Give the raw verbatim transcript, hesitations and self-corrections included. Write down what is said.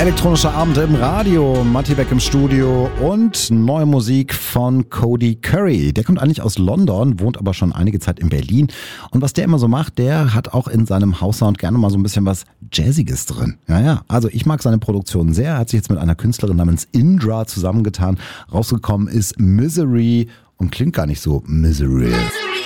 Elektronischer Abend im Radio, Matti Beck im Studio und neue Musik von Cody Curry. Der kommt eigentlich aus London, wohnt aber schon einige Zeit in Berlin. Und was der immer so macht, der hat auch in seinem House-Sound gerne mal so ein bisschen was Jazziges drin. Ja, ja, also ich mag seine Produktion sehr. Er hat sich jetzt mit einer Künstlerin namens Indra zusammengetan. Rausgekommen ist Misery und klingt gar nicht so Misery.